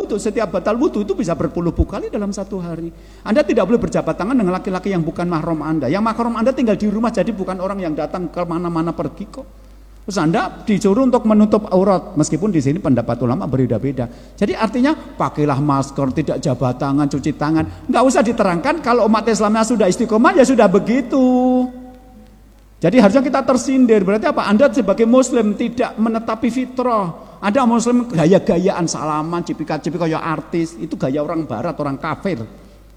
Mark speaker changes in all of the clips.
Speaker 1: wudhu. Setiap batal wudhu itu bisa berpuluh-puluh kali dalam satu hari. Anda tidak boleh berjabat tangan dengan laki-laki yang bukan mahram Anda. Yang mahram Anda tinggal di rumah, jadi bukan orang yang datang ke mana-mana pergi kok. Terus Anda disuruh untuk menutup aurat, meskipun di sini pendapat ulama berbeda-beda. Jadi artinya pakailah masker, tidak jabat tangan, cuci tangan. Nggak usah diterangkan, kalau umat Islamnya sudah istiqomah ya sudah begitu. Jadi harusnya kita tersindir. Berarti apa? Anda sebagai muslim tidak menetapi fitrah. Ada muslim gaya-gayaan, salaman, cipika-cipika kayak artis. Itu gaya orang barat, orang kafir.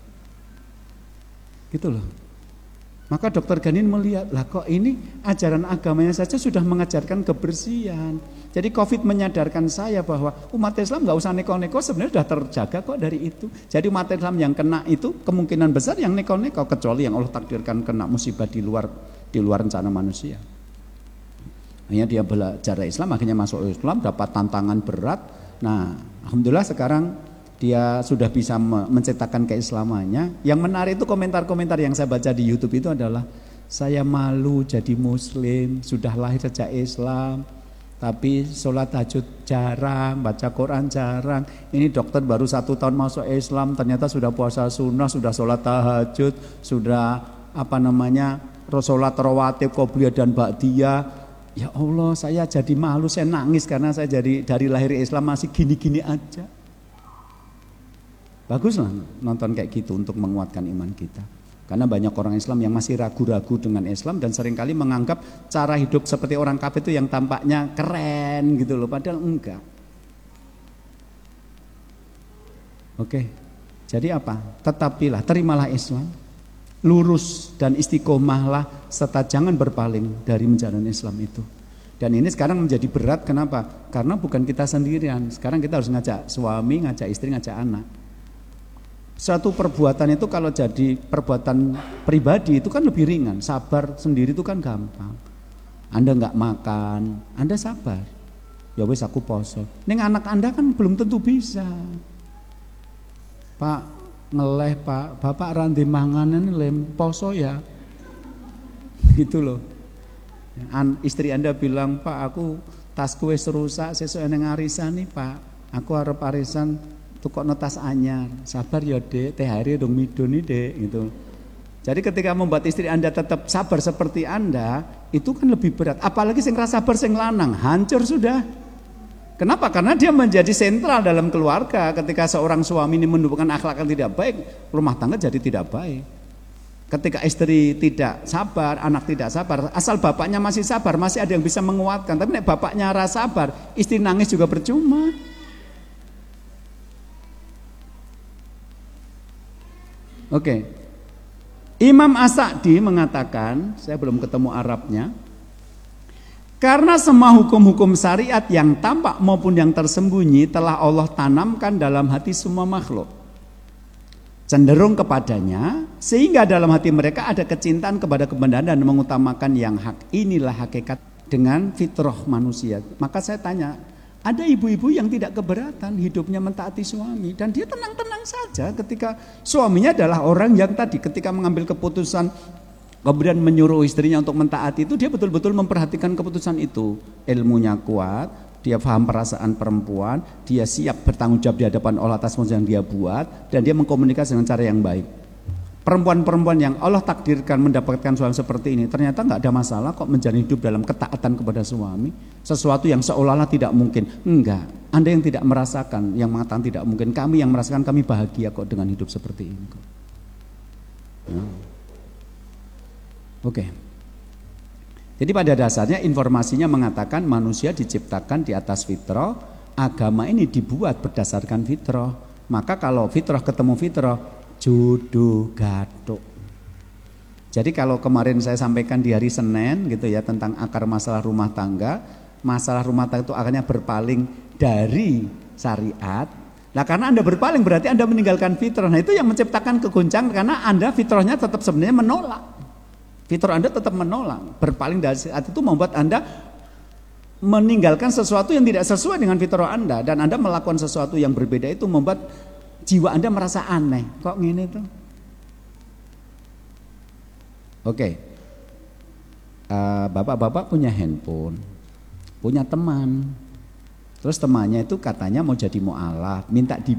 Speaker 1: Gitu loh. Maka Dr. Ganin melihat, lah kok ini ajaran agamanya saja sudah mengajarkan kebersihan. Jadi COVID menyadarkan saya bahwa umat Islam nggak usah neko-neko, sebenarnya sudah terjaga kok dari itu. Jadi umat Islam yang kena itu kemungkinan besar yang neko-neko, kecuali yang Allah takdirkan kena musibah di luar rencana manusia. Hanya dia belajar Islam, akhirnya masuk Islam, dapat tantangan berat. Nah, alhamdulillah sekarang dia sudah bisa menciptakan keislamannya. Yang menarik itu komentar-komentar yang saya baca di YouTube itu adalah, saya malu jadi muslim, sudah lahir sejak Islam, tapi sholat tahajud jarang, baca Quran jarang. Ini dokter baru 1 tahun masuk Islam, ternyata sudah puasa sunnah, sudah sholat tahajud, sudah sholat rawatib, qobliyah dan ba'diyah. Ya Allah, saya jadi malu, saya nangis karena saya jadi dari lahir Islam masih gini-gini aja. Baguslah nonton kayak gitu untuk menguatkan iman kita. Karena banyak orang Islam yang masih ragu-ragu dengan Islam dan seringkali menganggap cara hidup seperti orang kafir itu yang tampaknya keren gitu loh, padahal enggak. Oke. Jadi apa? Tetapilah, terimalah Islam, lurus dan istiqomahlah, serta jangan berpaling dari menjalani Islam itu. Dan ini sekarang menjadi berat, kenapa? Karena bukan kita sendirian. Sekarang kita harus ngajak suami, ngajak istri, ngajak anak. Suatu perbuatan itu kalau jadi perbuatan pribadi itu kan lebih ringan. Sabar sendiri itu kan gampang. Anda nggak makan, Anda sabar. Ya wes aku poso. Ning anak Anda kan belum tentu bisa. Pak ngeleh Pak, Bapak randi manganan lem poso ya. Gitu loh. Istri Anda bilang, Pak aku tasku wis rusak, sesuk nang arisan nih Pak. Aku arep arisan tukokno tas anyar, sabar ya Dek, teh hari dong midoni Dek gitu. Jadi ketika membuat istri Anda tetap sabar seperti Anda, itu kan lebih berat. Apalagi sing rasa sabar sing lanang, hancur sudah. Kenapa? Karena dia menjadi sentral dalam keluarga. Ketika seorang suami ini menunjukkan akhlak yang tidak baik, rumah tangga jadi tidak baik. Ketika istri tidak sabar, anak tidak sabar, asal bapaknya masih sabar, masih ada yang bisa menguatkan. Tapi nek bapaknya rasa sabar, istri nangis juga percuma. Oke. Imam As-Sa'di mengatakan, saya belum ketemu Arabnya, karena semua hukum-hukum syariat yang tampak maupun yang tersembunyi telah Allah tanamkan dalam hati semua makhluk, cenderung kepadanya, sehingga dalam hati mereka ada kecintaan kepada kebenaran dan mengutamakan yang hak. Inilah hakikat dengan fitrah manusia. Maka saya tanya, ada ibu-ibu yang tidak keberatan hidupnya mentaati suami, dan dia tenang-tenang saja ketika suaminya adalah orang yang tadi ketika mengambil keputusan kemudian menyuruh istrinya untuk mentaati itu, dia betul-betul memperhatikan keputusan itu. Ilmunya kuat, dia paham perasaan perempuan, dia siap bertanggung jawab di hadapan Allah atas yang dia buat, dan dia mengkomunikasi dengan cara yang baik. Perempuan-perempuan yang Allah takdirkan mendapatkan suami seperti ini, ternyata nggak ada masalah kok menjalani hidup dalam ketaatan kepada suami. Sesuatu yang seolah-olah tidak mungkin. Enggak, Anda yang tidak merasakan, yang mengatakan tidak mungkin. Kami yang merasakan, kami bahagia kok dengan hidup seperti ini kok. Ya. Oke. Jadi pada dasarnya informasinya mengatakan manusia diciptakan di atas fitrah, agama ini dibuat berdasarkan fitrah. Maka kalau fitrah ketemu fitrah, jodoh gathuk. Jadi kalau kemarin saya sampaikan di hari Senin gitu ya tentang akar masalah rumah tangga itu akhirnya berpaling dari syariat. Nah karena Anda berpaling berarti Anda meninggalkan fitrah. Nah itu yang menciptakan kegoncangan karena Anda fitrahnya tetap sebenarnya menolak. Fitrah Anda tetap menolak. Berpaling dari syariat itu membuat Anda meninggalkan sesuatu yang tidak sesuai dengan fitrah Anda, dan Anda melakukan sesuatu yang berbeda itu membuat jiwa Anda merasa aneh. Kok gini tuh? Oke. Bapak-bapak punya handphone, punya teman. Terus temannya itu katanya mau jadi mu'alaf, minta